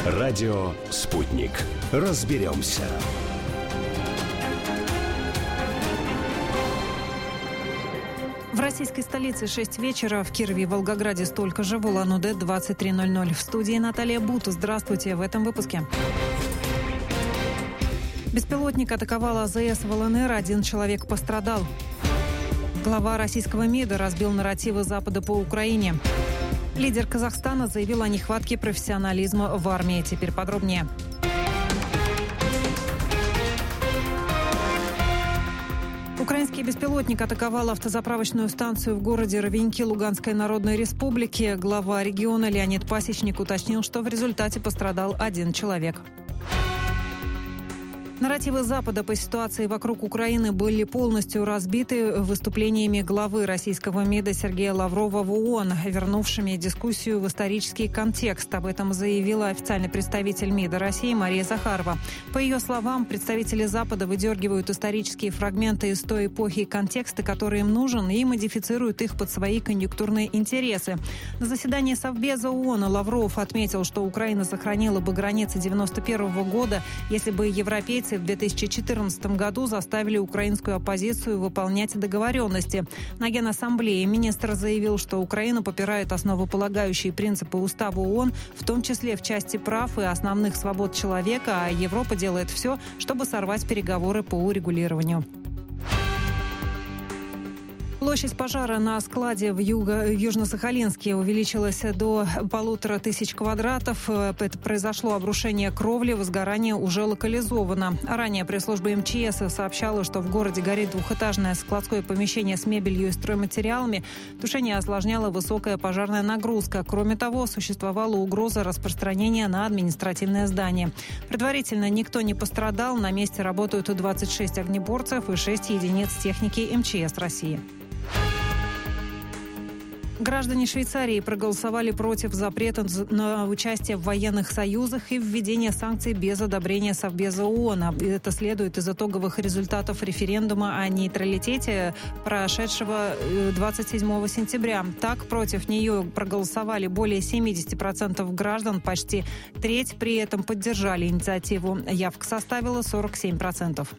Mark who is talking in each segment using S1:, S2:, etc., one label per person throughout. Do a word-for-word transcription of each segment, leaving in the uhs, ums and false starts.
S1: Радио «Спутник». Разберемся.
S2: В российской столице шесть вечера, в Кирове и Волгограде столько же, в Улан-Удэ двадцать три ноль ноль. В студии Наталья Бута. Здравствуйте в этом выпуске. Беспилотник атаковал АЗС в ЛНР, один человек пострадал. Глава российского МИДа разбил нарративы Запада по Украине. Лидер Казахстана заявил о нехватке профессионализма в армии. Теперь подробнее. Украинский беспилотник атаковал автозаправочную станцию в городе Ровеньки Луганской Народной Республики. Глава региона Леонид Пасечник уточнил, что в результате пострадал один человек. Нарративы Запада по ситуации вокруг Украины были полностью разбиты выступлениями главы российского МИДа Сергея Лаврова в ООН, вернувшими дискуссию в исторический контекст. Об этом заявила официальный представитель МИДа России Мария Захарова. По ее словам, представители Запада выдергивают исторические фрагменты из той эпохи и контекста, который им нужен, и модифицируют их под свои конъюнктурные интересы. На заседании Совбеза ООН Лавров отметил, что Украина сохранила бы границы девяносто первого года, если бы европейцы в две тысячи четырнадцатом году заставили украинскую оппозицию выполнять договоренности. На Генассамблее министр заявил, что Украина попирает основополагающие принципы Устава ООН, в том числе в части прав и основных свобод человека, а Европа делает все, чтобы сорвать переговоры по урегулированию. Площадь пожара на складе в, Юго, в Южно-Сахалинске увеличилась до полутора тысяч квадратов. Это произошло обрушение кровли, возгорание уже локализовано. Ранее пресс-служба эм че эс сообщала, что в городе горит двухэтажное складское помещение с мебелью и стройматериалами. Тушение осложняла высокая пожарная нагрузка. Кроме того, существовала угроза распространения на административное здание. Предварительно никто не пострадал. На месте работают двадцать шесть огнеборцев и шесть единиц техники эм че эс России. Граждане Швейцарии проголосовали против запрета на участие в военных союзах и введения санкций без одобрения Совбеза ООН. Это следует из итоговых результатов референдума о нейтралитете, прошедшего двадцать седьмого сентября. Так, против нее проголосовали более семьдесят процентов граждан, почти треть при этом поддержали инициативу. Явка составила сорок семь процентов.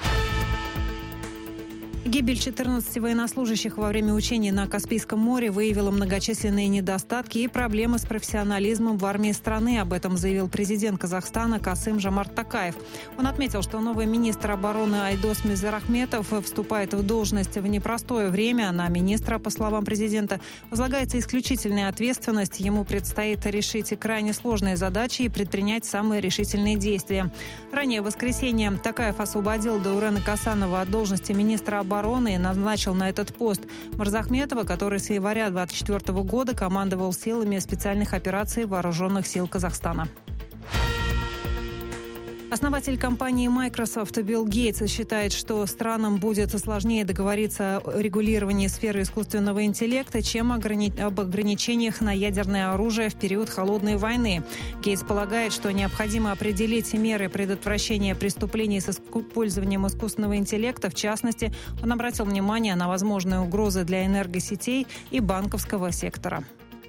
S2: Гибель четырнадцати военнослужащих во время учений на Каспийском море выявила многочисленные недостатки и проблемы с профессионализмом в армии страны. Об этом заявил президент Казахстана Касым-Жомарт Токаев. Он отметил, что новый министр обороны Айдос Мирзахметов вступает в должность в непростое время. На министра, по словам президента, возлагается исключительная ответственность. Ему предстоит решить крайне сложные задачи и предпринять самые решительные действия. Ранее в воскресенье Токаев освободил Даурена Касанова от должности министра обороны обороны и назначил на этот пост Мирзахметова, который с января двадцать четвёртого года командовал силами специальных операций Вооруженных сил Казахстана. Основатель компании Microsoft Билл Гейтс считает, что странам будет сложнее договориться о регулировании сферы искусственного интеллекта, чем ограни... об ограничениях на ядерное оружие в период холодной войны. Гейтс полагает, что необходимо определить меры предотвращения преступлений с использованием искусственного интеллекта. В частности, он обратил внимание на возможные угрозы для энергосетей и банковского сектора.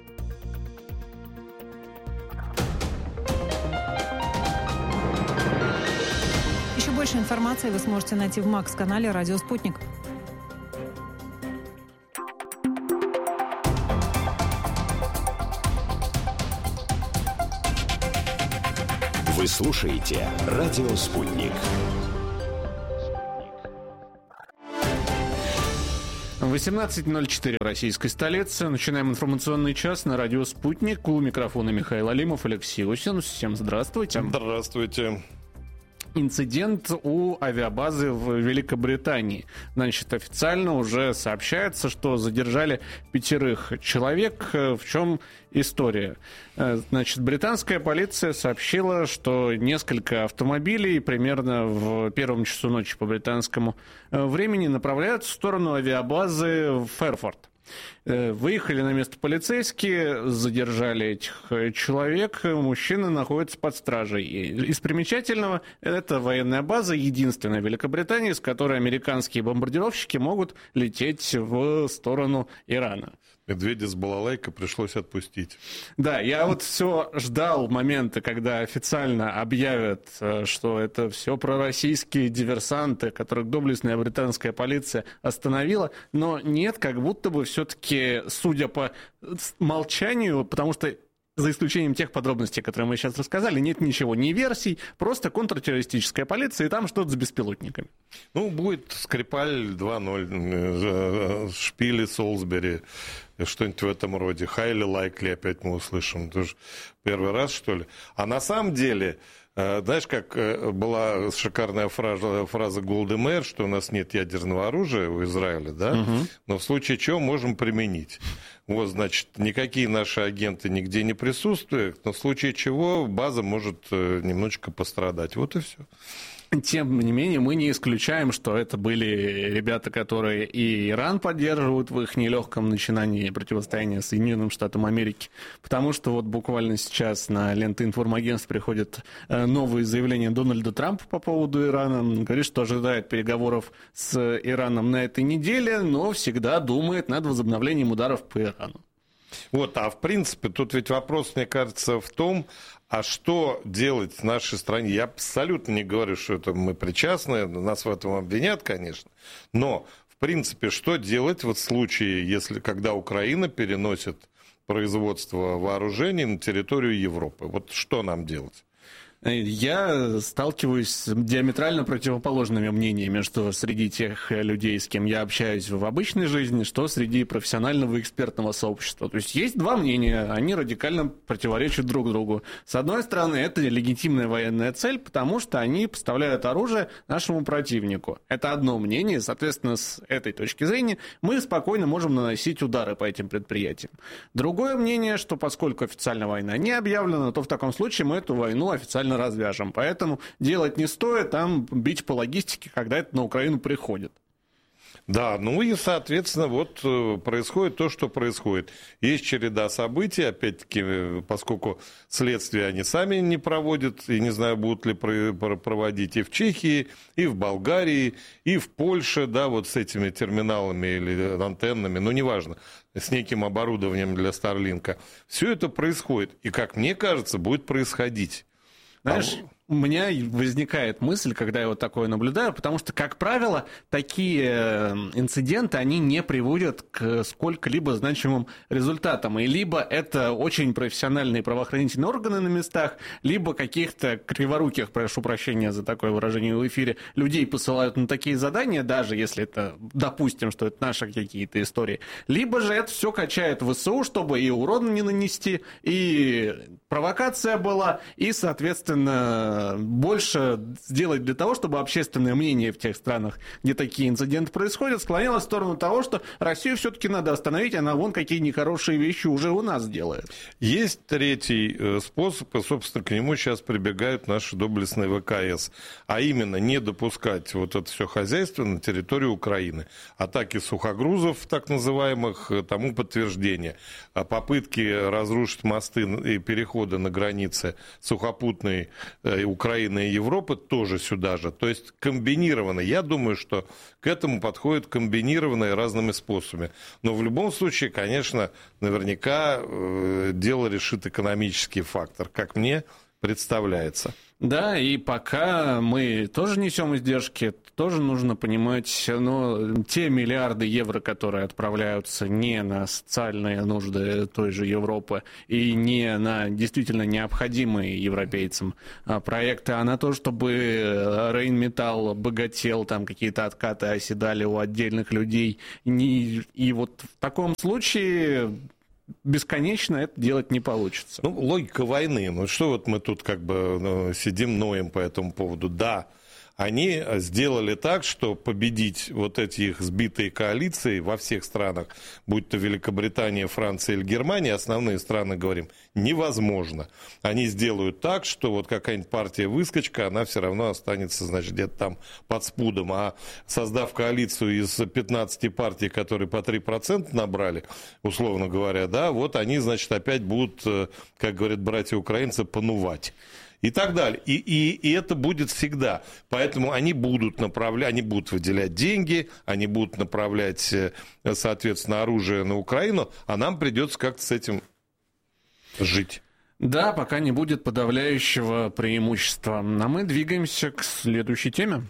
S2: Больше информации вы сможете найти в Макс-канале «Радио Спутник».
S1: Вы слушаете «Радио Спутник».
S3: восемнадцать ноль четыре в российской столице. Начинаем информационный час на радио «Спутник». У микрофона Михаил Алимов, Алексей Усин. Всем здравствуйте.
S4: Здравствуйте.
S3: Инцидент у авиабазы в Великобритании. Значит, официально уже сообщается, что задержали пятерых человек. В чем история? Значит, британская полиция сообщила, что несколько автомобилей примерно в первом часу ночи по британскому времени направляются в сторону авиабазы в Ферфорд. Выехали на место полицейские, задержали этих человек. Мужчина находится под стражей. Из примечательного, это военная база, единственная в Великобритании, с которой американские бомбардировщики могут лететь в сторону Ирана.
S4: Медведя с балалайкой пришлось отпустить.
S3: Да, я вот все ждал момента, когда официально объявят, что это все пророссийские диверсанты, которых доблестная британская полиция остановила, но нет, как будто бы все-таки, судя по молчанию, потому что за исключением тех подробностей, которые мы сейчас рассказали, нет ничего, ни версий, просто контртеррористическая полиция, и там что-то с беспилотниками.
S4: Ну, будет Скрипаль два ноль, Шпили, Солсбери, что-нибудь в этом роде. Highly likely опять мы услышим. Это же первый раз, что ли? А на самом деле, знаешь, как была шикарная фраза, фраза Голды Меир, что у нас нет ядерного оружия в Израиле, да? Угу. Но в случае чего можем применить. Вот, значит, никакие наши агенты нигде не присутствуют, но в случае чего база может немножечко пострадать. Вот и все.
S3: Тем не менее, мы не исключаем, что это были ребята, которые и Иран поддерживают в их нелегком начинании противостояния Соединенным Штатам Америки, потому что вот буквально сейчас на ленты информагентств приходят новые заявления Дональда Трампа по поводу Ирана. Он говорит, что ожидает переговоров с Ираном на этой неделе, но всегда думает над возобновлением ударов по Ирану.
S4: Вот, а в принципе, тут ведь вопрос, мне кажется, в том, а что делать в нашей стране? Я абсолютно не говорю, что это мы причастны, нас в этом обвинят, конечно, но, в принципе, что делать вот в случае, если, когда Украина переносит производство вооружений на территорию Европы? Вот что нам делать?
S3: Я сталкиваюсь с диаметрально противоположными мнениями, что среди тех людей, с кем я общаюсь в обычной жизни, что среди профессионального экспертного сообщества. То есть есть два мнения, они радикально противоречат друг другу. С одной стороны, это легитимная военная цель, потому что они поставляют оружие нашему противнику. Это одно мнение, соответственно, с этой точки зрения мы спокойно можем наносить удары по этим предприятиям. Другое мнение, что поскольку официально война не объявлена, то в таком случае мы эту войну официально развяжем. Поэтому делать не стоит, там бить по логистике, когда это на Украину приходит.
S4: Да, ну и, соответственно, вот происходит то, что происходит. Есть череда событий, опять-таки, поскольку следствие они сами не проводят, и не знаю, будут ли проводить и в Чехии, и в Болгарии, и в Польше, да, вот с этими терминалами или антеннами, ну, неважно, с неким оборудованием для Старлинка. Все это происходит, и, как мне кажется, будет происходить.
S3: Знаешь, у меня возникает мысль, когда я вот такое наблюдаю, потому что, как правило, такие инциденты, они не приводят к сколько-либо значимым результатам. И либо это очень профессиональные правоохранительные органы на местах, либо каких-то криворуких, прошу прощения за такое выражение в эфире, людей посылают на такие задания, даже если это, допустим, что это наши какие-то истории. Либо же это все качает ВСУ, чтобы и урона не нанести, и провокация была, и, соответственно, больше сделать для того, чтобы общественное мнение в тех странах, где такие инциденты происходят, склонялось в сторону того, что Россию все-таки надо остановить, она вон какие нехорошие вещи уже у нас делает.
S4: Есть третий способ, и, собственно, к нему сейчас прибегают наши доблестные ВКС, а именно не допускать вот это все хозяйство на территорию Украины. Атаки сухогрузов, так называемых, тому подтверждение. Попытки разрушить мосты и переходы на границе сухопутной Украины и Европы тоже сюда же. То есть комбинированно. Я думаю, что к этому подходит комбинированно и разными способами. Но в любом случае, конечно, наверняка дело решит экономический фактор, как мне представляется.
S3: Да, и пока мы тоже несем издержки, тоже нужно понимать, ну, те миллиарды евро, которые отправляются не на социальные нужды той же Европы и не на действительно необходимые европейцам проекты, а на то, чтобы Рейнметалл богател, там какие-то откаты оседали у отдельных людей. И вот в таком случае бесконечно это делать не получится.
S4: Ну, логика войны. Ну, что вот мы тут как бы ну, сидим, ноем по этому поводу. Да, они сделали так, что победить вот эти их сбитые коалиции во всех странах, будь то Великобритания, Франция или Германия, основные страны, говорим, невозможно. Они сделают так, что вот какая-нибудь партия-выскочка, она все равно останется, значит, где-то там под спудом. А создав коалицию из пятнадцати партий, которые по три процента набрали, условно говоря, да, вот они, значит, опять будут, как говорят братья украинцы, панувать. и так далее. И, и, и это будет всегда. Поэтому они будут направлять, они будут выделять деньги, они будут направлять, соответственно, оружие на Украину, а нам придется как-то с этим жить.
S3: Да, пока не будет подавляющего преимущества. А мы двигаемся к следующей теме.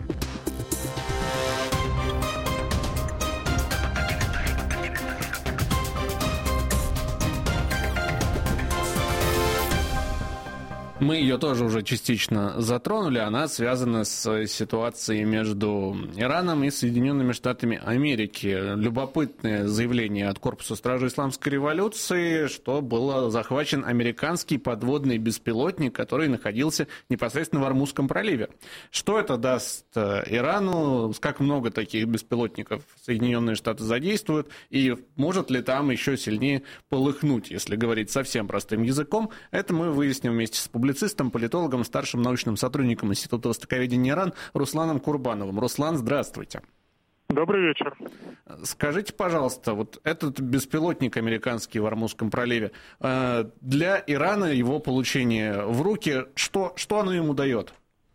S3: Мы ее тоже уже частично затронули. Она связана с ситуацией между Ираном и Соединенными Штатами Америки. Любопытное заявление от Корпуса Стражи Исламской революции, что был захвачен американский подводный беспилотник, который находился непосредственно в Ормузском проливе. Что это даст Ирану? Как много таких беспилотников Соединенные Штаты задействуют? И может ли там еще сильнее полыхнуть, если говорить совсем простым языком? Это мы выясним вместе с публикацией. Публицистом, политологом, старшим научным сотрудником Института востоковедения ИРАН Русланом Курбановым. Руслан, здравствуйте.
S5: Добрый вечер.
S3: Скажите, пожалуйста, вот этот беспилотник американский в Ормузском проливе, для Ирана его получение в руки, что, что оно ему дает?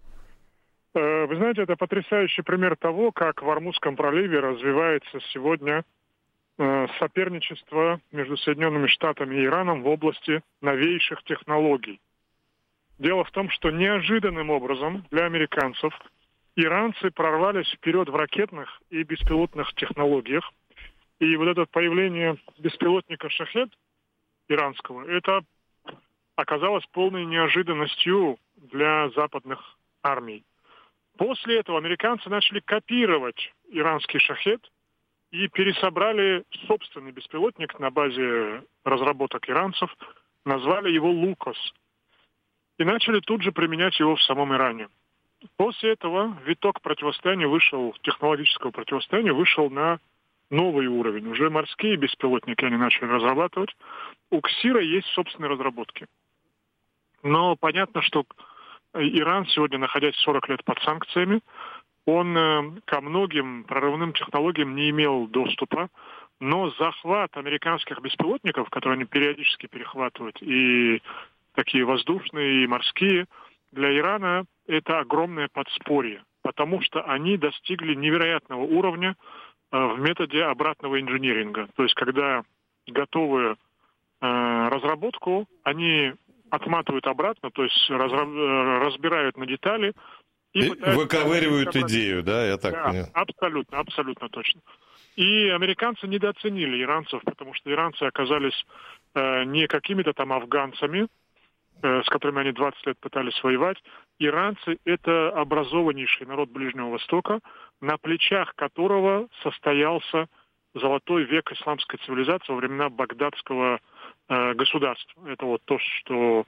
S5: Вы знаете, это потрясающий пример того, как в Ормузском проливе развивается сегодня соперничество между Соединенными Штатами и Ираном в области новейших технологий. Дело в том, что неожиданным образом для американцев иранцы прорвались вперед в ракетных и беспилотных технологиях. И вот это появление беспилотника «Шахед» иранского, это оказалось полной неожиданностью для западных армий. После этого американцы начали копировать иранский «Шахед» и пересобрали собственный беспилотник на базе разработок иранцев, назвали его «Лукас». И начали тут же применять его в самом Иране. После этого виток противостояния вышел, технологического противостояния вышел на новый уровень. Уже морские беспилотники они начали разрабатывать. У КСИРа есть собственные разработки. Но понятно, что Иран сегодня, находясь сорок лет под санкциями, он ко многим прорывным технологиям не имел доступа. Но захват американских беспилотников, которые они периодически перехватывают, и такие воздушные и морские, для Ирана это огромное подспорье, потому что они достигли невероятного уровня э, в методе обратного инжиниринга. То есть, когда готовую э, разработку, они отматывают обратно, то есть разра- разбирают на детали и,
S4: и выковыривают идею, да, я так
S5: да,
S4: понимаю.
S5: Абсолютно, абсолютно точно. И американцы недооценили иранцев, потому что иранцы оказались э, не какими-то там афганцами, с которыми они двадцать лет пытались воевать. Иранцы — это образованнейший народ Ближнего Востока, на плечах которого состоялся золотой век исламской цивилизации во времена багдадского э, государства. Это вот то, что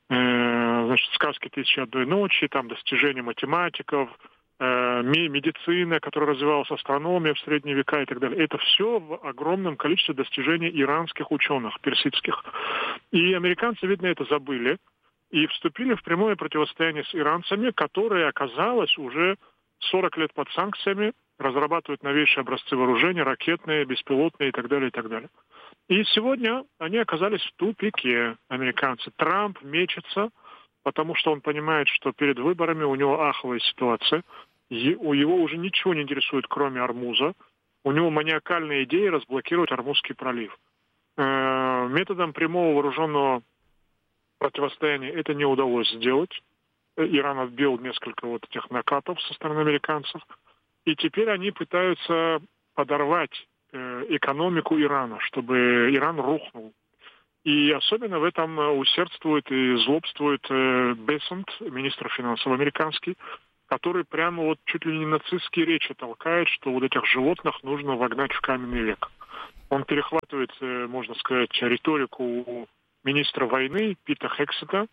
S5: э, значит, сказки «Тысячи одной ночи», там достижения математиков, э, медицина, которая развивалась, астрономия в средние века и так далее. Это все в огромном количестве достижений иранских ученых, персидских. И американцы, видно, это забыли и вступили в прямое противостояние с иранцами, которые, оказалось, уже сорок лет под санкциями разрабатывают новейшие образцы вооружения, ракетные, беспилотные и так далее, и так далее. И сегодня они оказались в тупике, американцы. Трамп мечется, потому что он понимает, что перед выборами у него аховая ситуация. У его уже ничего не интересует, кроме Ормуза. У него маниакальная идея разблокировать Ормузский пролив. Методом прямого вооруженного противостояния это не удалось сделать. Иран отбил несколько вот этих накатов со стороны американцев. И теперь они пытаются подорвать э, экономику Ирана, чтобы Иран рухнул. И особенно в этом усердствует и злобствует э, Бессент, министр финансов американский, который прямо вот чуть ли не нацистские речи толкает, что вот этих животных нужно вогнать в каменный век. Он перехватывает, э, можно сказать, риторику у министра войны Пита Хексета,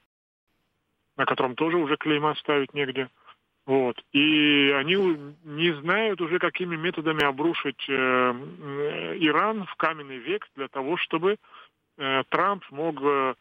S5: на котором тоже уже клейма ставить негде. Вот. И они не знают уже, какими методами обрушить э, э, Иран в каменный век для того, чтобы э, Трамп мог, э,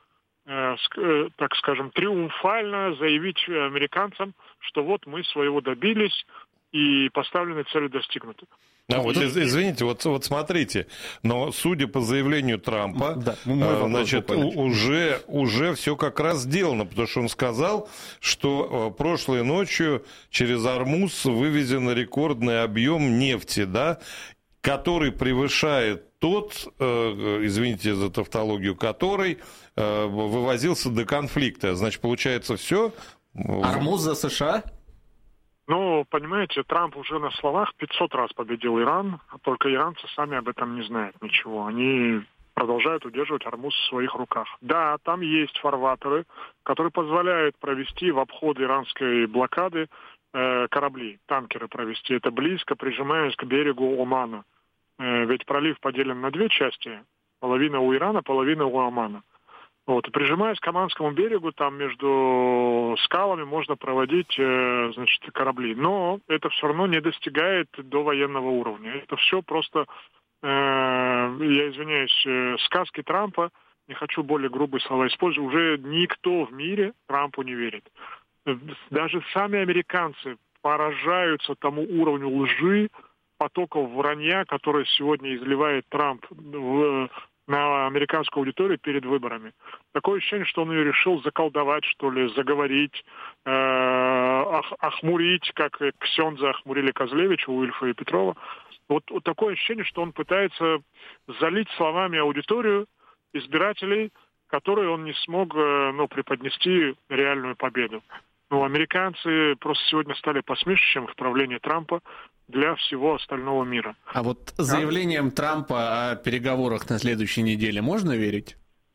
S5: э, так скажем, триумфально заявить американцам, что вот мы своего добились, и поставленные цели достигнуты.
S4: А вот извините, вот, вот смотрите, но судя по заявлению Трампа,
S3: да,
S4: значит, уже, уже все как раз сделано, потому что он сказал, что прошлой ночью через Ормуз вывезен рекордный объем нефти, да, который превышает тот, извините за тавтологию, который вывозился до конфликта. Значит, получается все...
S3: Ормуз за США?
S5: Ну, понимаете, Трамп уже на словах пятьсот раз победил Иран, а только иранцы сами об этом не знают ничего. Они продолжают удерживать Ормуз в своих руках. Да, там есть фарватеры, которые позволяют провести в обход иранской блокады э, корабли, танкеры провести. Это близко, прижимаясь к берегу Омана. Э, ведь пролив поделен на две части. Половина у Ирана, половина у Омана. Вот, и прижимаясь к Оманскому берегу, там между скалами можно проводить, э, значит, корабли. Но это все равно не достигает до военного уровня. Это все просто, э, я извиняюсь, э, сказки Трампа, не хочу более грубые слова использовать, уже никто в мире Трампу не верит. Даже сами американцы поражаются тому уровню лжи, потоков вранья, которые сегодня изливает Трамп в... на американскую аудиторию перед выборами. Такое ощущение, что он ее решил заколдовать, что ли, заговорить, э, ох, охмурить, как ксенза охмурили Козлевича, Уильфа и Петрова. Вот, вот такое ощущение, что он пытается залить словами аудиторию избирателей, которой он не смог э, ну, преподнести реальную победу. Ну, американцы просто сегодня стали посмешищем в правлении Трампа для всего остального мира.
S3: А вот заявлением а? Трампа о переговорах на следующей неделе можно верить?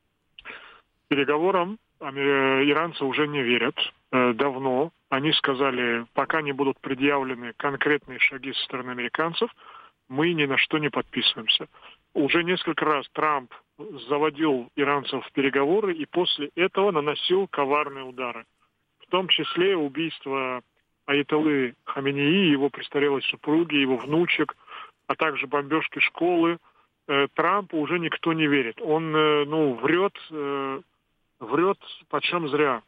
S5: Переговорам иранцы уже не верят. Давно. Они сказали, пока не будут предъявлены конкретные шаги со стороны американцев, мы ни на что не подписываемся. Уже несколько раз Трамп заводил иранцев в переговоры и после этого наносил коварные удары. В том числе убийство Аятоллы Хаменеи, его престарелой супруги, его внучек, а также бомбежки школы. Трампу уже никто не верит. Он, ну, врет, врет почем зря.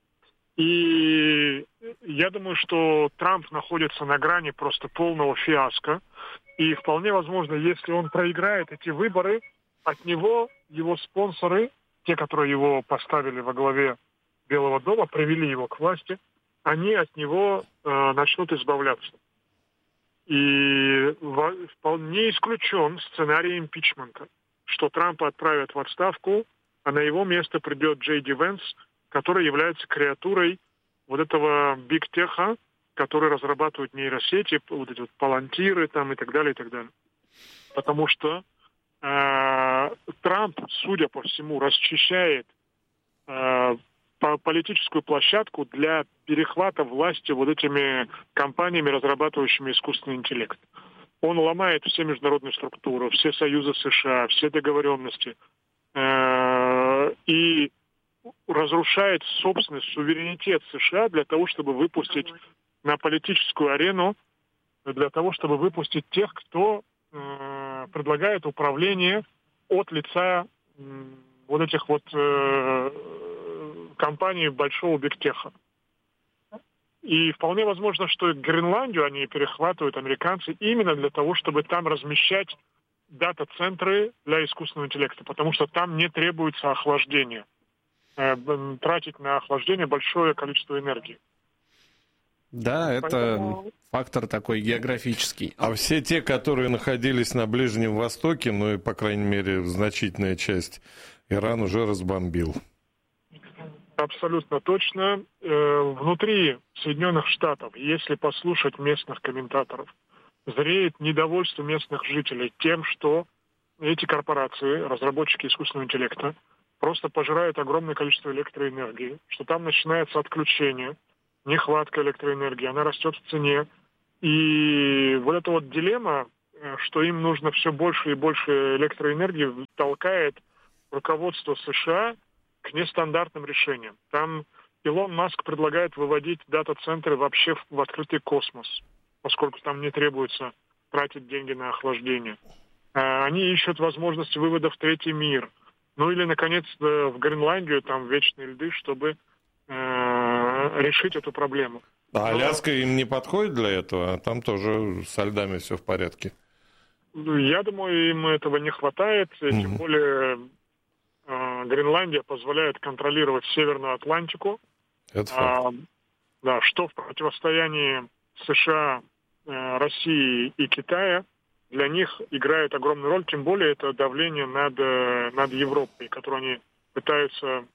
S5: И я думаю, что Трамп находится на грани просто полного фиаско. И вполне возможно, если он проиграет эти выборы, от него его спонсоры, те, которые его поставили во главе Белого дома, привели его к власти, они от него э, начнут избавляться. И вполне исключен сценарий импичмента, что Трампа отправят в отставку, а на его место придет Джей Ди Венс, который является креатурой вот этого биг-теха, который разрабатывает нейросети, вот эти вот палантиры там и так далее, и так далее. Потому что э, Трамп, судя по всему, расчищает э, политическую площадку для перехвата власти вот этими компаниями, разрабатывающими искусственный интеллект. Он ломает все международные структуры, все союзы США, все договоренности э, и разрушает собственный суверенитет США для того, чтобы выпустить на политическую арену, для того, чтобы выпустить тех, кто э, предлагает управление от лица э, вот этих вот э, компаний большого бигтеха. И вполне возможно, что Гренландию они перехватывают, американцы, именно для того, чтобы там размещать дата-центры для искусственного интеллекта, потому что там не требуется охлаждение. Э, тратить на охлаждение большое количество энергии.
S3: Да, это
S5: Поэтому...
S3: фактор такой географический.
S4: А все те, которые находились на Ближнем Востоке, ну и, по крайней мере, значительная часть, Иран уже разбомбил.
S5: Абсолютно точно. Внутри Соединенных Штатов, если послушать местных комментаторов, зреет недовольство местных жителей тем, что эти корпорации, разработчики искусственного интеллекта, просто пожирают огромное количество электроэнергии, что там начинается отключение, нехватка электроэнергии, она растет в цене. И вот эта вот дилемма, что им нужно все больше и больше электроэнергии, толкает руководство США к нестандартным решениям. Там Илон Маск предлагает выводить дата-центры вообще в, в открытый космос, поскольку там не требуется тратить деньги на охлаждение. Они ищут возможность вывода в третий мир. Ну или, наконец, в Гренландию, там вечные льды, чтобы э, решить эту проблему.
S4: А Аляска им не подходит для этого? Там тоже со льдами все в порядке.
S5: Я думаю, им этого не хватает. Mm-hmm. Тем более э, Гренландия позволяет контролировать Северную Атлантику.
S4: Это факт.
S5: А, да, что в противостоянии США, э, России и Китая для них играет огромную роль. Тем более это давление над, э, над Европой, которое они пытаются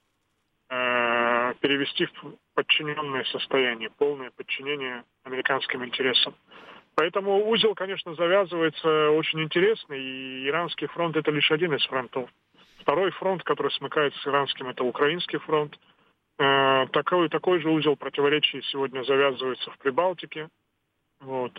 S5: э, перевести в подчиненное состояние, полное подчинение американским интересам. Поэтому узел, конечно, завязывается очень интересный, и Иранский фронт – это лишь один из фронтов. Второй фронт, который смыкается с Иранским, это Украинский фронт. Э, такой, такой же узел противоречий сегодня завязывается в Прибалтике. Вот.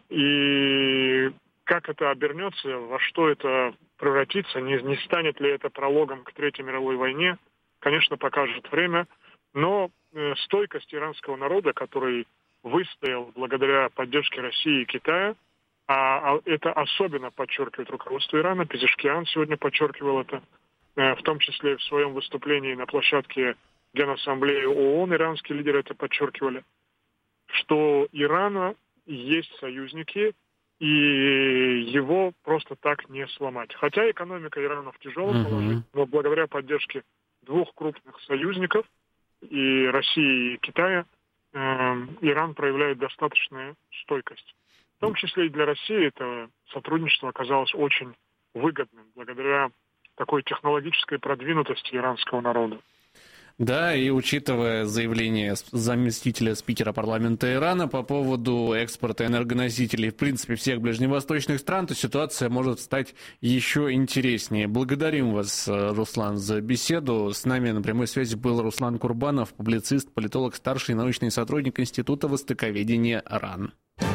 S5: И как это обернется, во что это превратится, не, не станет ли это прологом к Третьей мировой войне, конечно, покажет время. Но э, стойкость иранского народа, который выстоял благодаря поддержке России и Китая, а, а это особенно подчеркивает руководство Ирана. Пезешкиан сегодня подчеркивал это, э, в том числе в своем выступлении на площадке Генассамблеи ООН, иранские лидеры это подчеркивали, что Ирана есть союзники, и его просто так не сломать. Хотя экономика Ирана в тяжелом mm-hmm. положении, но благодаря поддержке двух крупных союзников, и России, и Китая, Иран проявляет достаточную стойкость. В том числе и для России это сотрудничество оказалось очень выгодным благодаря такой технологической продвинутости иранского народа.
S3: Да, и учитывая заявление заместителя спикера парламента Ирана по поводу экспорта энергоносителей, в принципе, всех ближневосточных стран, то ситуация может стать еще интереснее. Благодарим вас, Руслан, за беседу. С нами на прямой связи был Руслан Курбанов, публицист, политолог, старший научный сотрудник Института востоковедения РАН.